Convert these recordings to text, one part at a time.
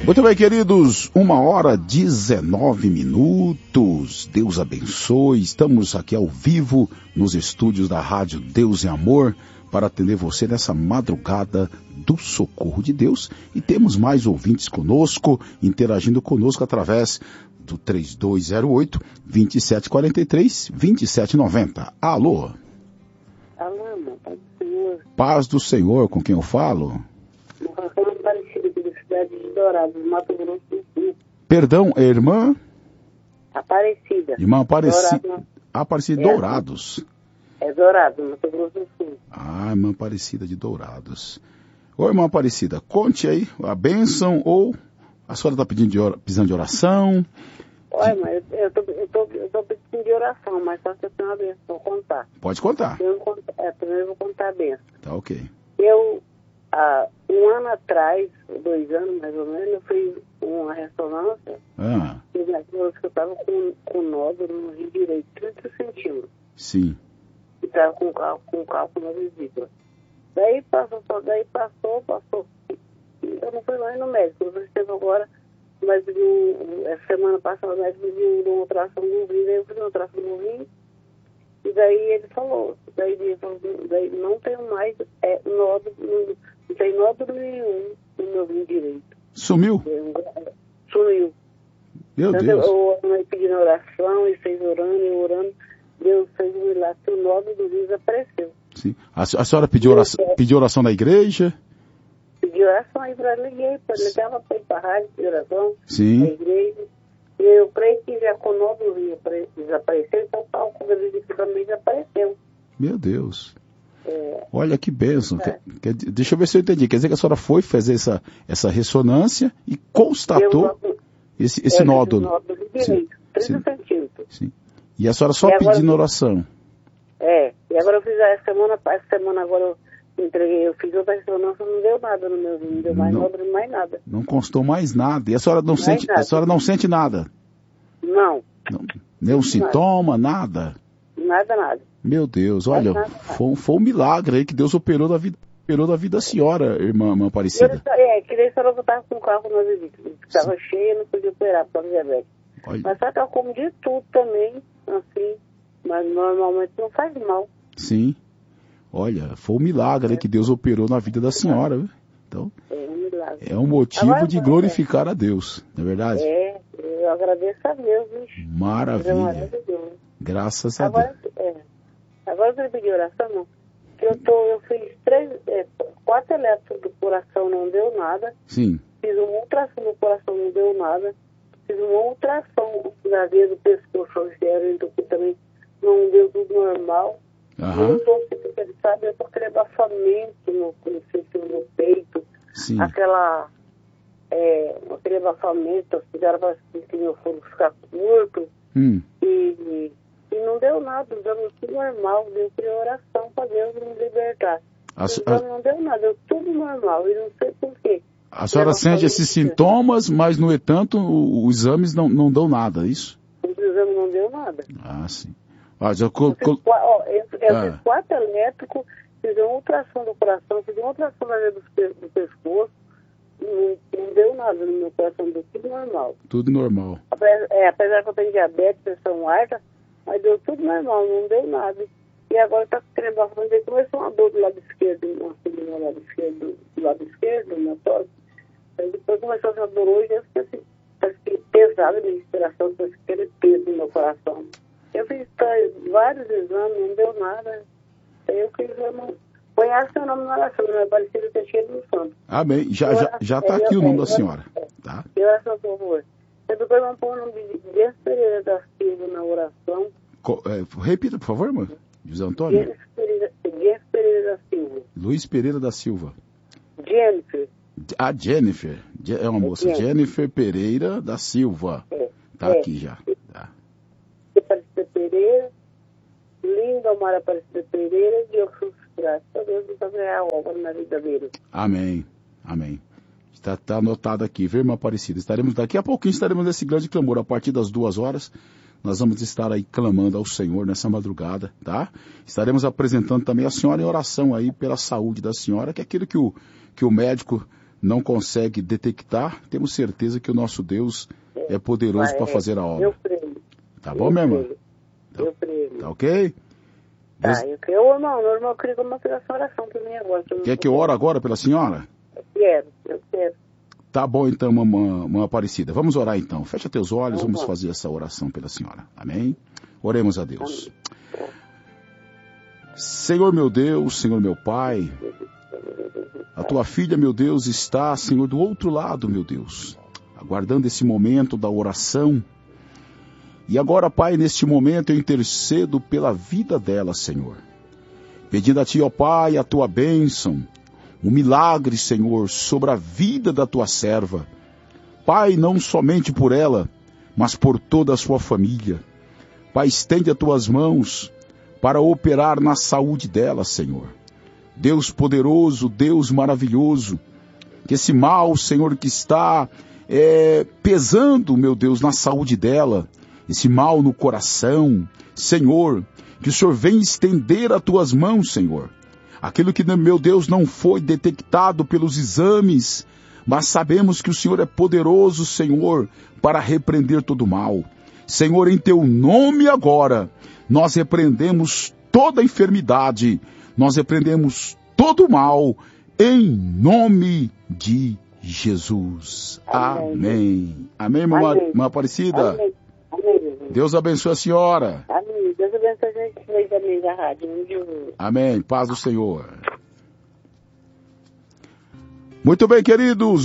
Muito bem, queridos, 1h19. Deus abençoe. Estamos aqui ao vivo nos estúdios da Rádio Deus e Amor para atender você nessa madrugada do socorro de Deus. E temos mais ouvintes conosco, interagindo conosco através do 3208-2743, 2790. Alô? Alô, irmão, paz do Senhor. Paz do Senhor, com quem eu falo? Aparecida aqui da cidade de Dourados, Mato Grosso do Sul. Perdão, irmã? Aparecida. Irmã Aparecida. Dourado, Aparecida de Dourados. É Dourados, Mato Grosso do Sul. Ah, irmã Aparecida de Dourados. Ô, irmã Aparecida, conte aí a bênção ou a senhora está precisando de oração? Olha, mas eu tô pedindo de oração, mas só que eu tenho uma bênção, vou contar. Pode contar. Primeiro eu vou contar a bênção. Tá ok. Eu, há um ano atrás, 2 anos mais ou menos, eu fiz uma ressonância e me falou que eu estava com nódulo no rim direito, 30 centímetros. Sim. E estava com cálculo na vesícula. Daí passou. Eu não fui mais no médico, eu esteve agora, mas essa semana passada o médico me deu uma ultrassom no rim, daí eu fiz uma ultrassom no rim, e daí ele falou, daí não tenho mais nódulo, não tem nódulo nenhum no meu rim direito. Sumiu? Sumiu. Meu então, Deus. Eu pedi oração, e fez orando, Deus fez um milagre, que o nódulo do rim desapareceu. Sim. A senhora pediu oração na igreja? Pedi oração aí liguei para ir para a rádio, pedi oração na igreja. E eu creio que já com o nódulo do rim desapareceu, então o cálculo da vesícula também desapareceu. Meu Deus. Olha que bênção. Deixa eu ver se eu entendi. Quer dizer que a senhora foi fazer essa ressonância e constatou esse nódulo. Nódulo direito, 30 centímetros. Sim. E a senhora só pedindo oração. E agora eu fiz essa semana agora eu fiz outra ressonância, não deu nada no meu rim, não deu mais nódulo, mais nada. Não constou mais nada. E a senhora não sente nada? Não. Nenhum sintoma, nada? Nada. Meu Deus, olha, foi um milagre aí que Deus operou da vida da senhora, irmã Aparecida. Que daí a senhora voltava com o carro na vesícula. Estava cheia, não podia operar por causa do diabetes. Mas só que eu como de tudo também, assim, mas normalmente não faz mal. Sim. Olha, foi um milagre aí que Deus operou na vida da senhora, viu? Então, um milagre. É um motivo de glorificar a Deus, não é verdade? Eu agradeço a Deus, bicho. Maravilha. Graças a Deus. Agora eu queria pedir oração, não. Que eu fiz 4 eletros do coração, não deu nada. Sim. Fiz uma ultrassom do coração, não deu nada. Fiz uma ultrassom na veia do pescoço, que também não deu tudo normal. Eu tô, ele sabe, eu tô com aquele abafamento no peito. Sim. Aquele abafamento, fizeram para que meu fogo ficar curto. E não deu nada, deu tudo normal, deu oração para Deus me libertar. Não deu nada, deu tudo normal, e não sei por quê. A senhora sente esses sintomas, mas, no entanto, os exames não dão nada, é isso? Os exames não deu nada. Ah, sim. Eu fiz 4 elétricos, fiz uma ultrassom do coração, fiz uma ultrassom do pescoço, não deu nada no meu coração, deu tudo normal. Tudo normal. Apesar que eu tenho diabetes, pressão alta, mas deu tudo normal, não deu nada. E agora está querendo fazer, começou uma dor do lado esquerdo, do lado esquerdo, no tórax. Aí depois começou essa dor hoje, eu fiquei assim, parece que pesada de respiração, parece que aquele peso no meu coração. Eu fiz vários exames, não deu nada. Aí eu quis, ponhar seu nome na oração, não é parecido ter cheio do santo. Amém. Já está aqui o nome da senhora. Tá? E oração, por favor. Eu depois vou pôr o nome de Dias Pereira da Silva na oração. Repita, por favor, irmã. José Antônio? Dias Pereira da Silva. Luiz Pereira da Silva. Jennifer. Jennifer. É uma moça. Jennifer Pereira da Silva. Tá aqui já. Tá. Aparecida Pereira. Linda Mara Aparecida Pereira. Deus graças a Deus vai ganhar a obra na vida dele. Amém. Está anotado aqui, viu, irmã Aparecida? Daqui a pouquinho estaremos nesse grande clamor. A partir das 2 horas, nós vamos estar aí clamando ao Senhor nessa madrugada, tá? Estaremos apresentando também a senhora em oração aí pela saúde da senhora, que é aquilo que o médico não consegue detectar, temos certeza que o nosso Deus é poderoso para fazer a obra. Eu creio. Tá bom, minha irmã? Eu creio. Tá ok? Deus... Eu creio, irmão. Eu creio que eu vou fazer essa oração para mim agora. Quer que eu ore agora pela senhora? Eu quero. Tá bom então, mamãe Aparecida. Vamos orar então. Fecha teus olhos, vamos fazer essa oração pela senhora. Amém? Oremos a Deus. Amém. Senhor meu Deus, Senhor meu Pai, a tua filha, meu Deus, está, Senhor, do outro lado, meu Deus, aguardando esse momento da oração. E agora, Pai, neste momento eu intercedo pela vida dela, Senhor, pedindo a Ti, ó Pai, a Tua bênção, um milagre, Senhor, sobre a vida da Tua serva. Pai, não somente por ela, mas por toda a sua família. Pai, estende as Tuas mãos para operar na saúde dela, Senhor. Deus poderoso, Deus maravilhoso, que esse mal, Senhor, que está pesando, meu Deus, na saúde dela, esse mal no coração, Senhor, que o Senhor venha estender as Tuas mãos, Senhor. Aquilo que, meu Deus, não foi detectado pelos exames, mas sabemos que o Senhor é poderoso, Senhor, para repreender todo o mal. Senhor, em Teu nome agora, nós repreendemos toda enfermidade, nós repreendemos todo o mal, em nome de Jesus. Amém. Amém, irmã Aparecida? Amém. Amém. Deus abençoe a senhora. Amém. Deus abençoe a gente, meus amigos da rádio. Amém. Paz do Senhor. Muito bem, queridos,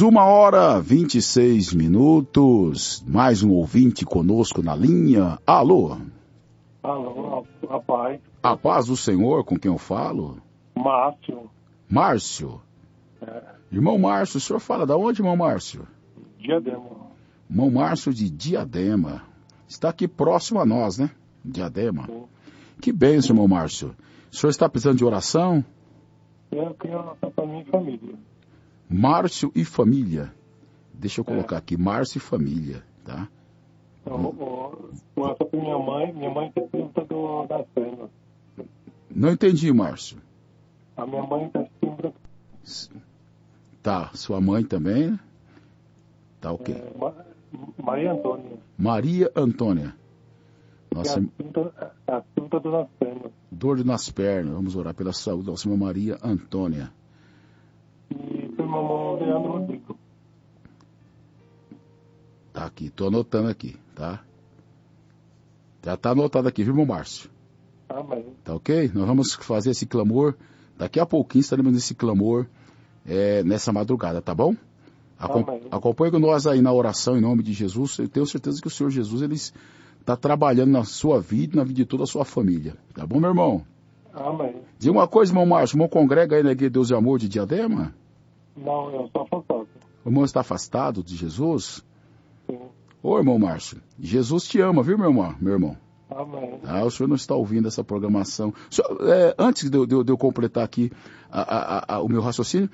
1h26. Mais um ouvinte conosco na linha. Alô? Alô, a paz. A paz do Senhor, com quem eu falo? Márcio. Márcio? Irmão Márcio, o senhor fala da onde, irmão Márcio? Diadema. Irmão Márcio de Diadema. Está aqui próximo a nós, né? Diadema. Sim. Que bênção, irmão Márcio. O senhor está precisando de oração? Eu queria oração para minha família. Márcio e família. Deixa eu colocar aqui, Márcio e família, tá? Oração para minha mãe tem síndrome das pernas. Não entendi, Márcio. A minha mãe tem síndrome... Tá, sua mãe também? Tá ok. Maria Antônia. Maria Antônia. Nossa, a síndrome das pernas. dor nas pernas. Vamos orar pela saúde da nossa irmã Maria Antônia. E seu irmão Leandro Rodrigo. Tá aqui, tô anotando aqui, tá? Já tá anotado aqui, viu, irmão Márcio? Amém. Tá ok? Nós vamos fazer esse clamor. Daqui a pouquinho estaremos nesse clamor nessa madrugada, tá bom? Acompanhe nós aí na oração em nome de Jesus. Eu tenho certeza que o Senhor Jesus ele está trabalhando na sua vida e na vida de toda a sua família. Tá bom, meu irmão? Amém. Diga uma coisa, irmão Márcio. O irmão congrega aí na Igreja Deus e Amor de Diadema? Não, eu sou afastado. O irmão está afastado de Jesus? Sim. Ô, irmão Márcio, Jesus te ama, viu, meu irmão? Amém. O senhor não está ouvindo essa programação. Senhor, antes de eu completar aqui o meu raciocínio,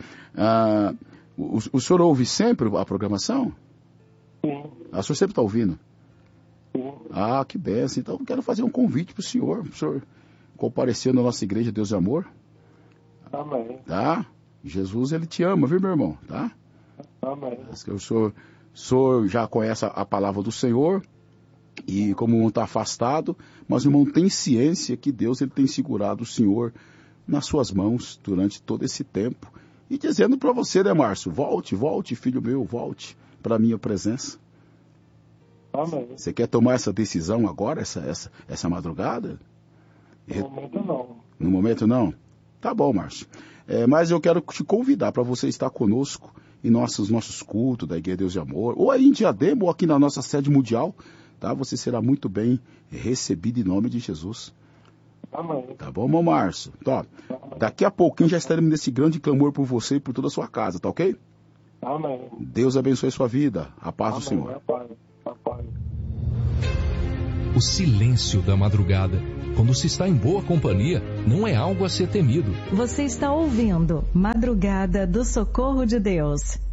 o senhor ouve sempre a programação? Sim. O senhor sempre está ouvindo? Sim. Que benção. Então, eu quero fazer um convite para o senhor comparecer na nossa Igreja Deus e Amor. Amém. Tá? Jesus, ele te ama, viu, meu irmão? Tá? Amém. O senhor já conhece a palavra do Senhor, e como o irmão está afastado, mas o irmão tem ciência que Deus ele tem segurado o senhor nas suas mãos durante todo esse tempo, e dizendo para você, né, Márcio, volte, filho meu, volte para a minha presença. Amém. Você quer tomar essa decisão agora, essa madrugada? No momento não. No momento não? Tá bom, Márcio. Mas eu quero te convidar para você estar conosco em nossos cultos da Igreja Deus de Amor, ou aí em Diadema, ou aqui na nossa sede mundial, tá? Você será muito bem recebido em nome de Jesus. Amém. Tá bom, irmão Márcio? Tá. Daqui a pouquinho já estaremos nesse grande clamor por você e por toda a sua casa, tá ok? Amém. Deus abençoe a sua vida. A paz do Senhor. A paz. O silêncio da madrugada, quando se está em boa companhia, não é algo a ser temido. Você está ouvindo Madrugada do Socorro de Deus.